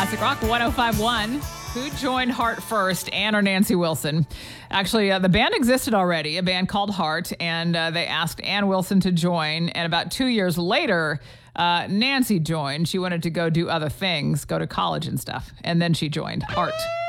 Classic Rock 105.1. Who joined Heart first, Ann or Nancy Wilson? Actually, the band existed already, a band called Heart, and they asked Ann Wilson to join. And about 2 years later, Nancy joined. She wanted to go do other things, go to college and stuff. And then she joined Heart.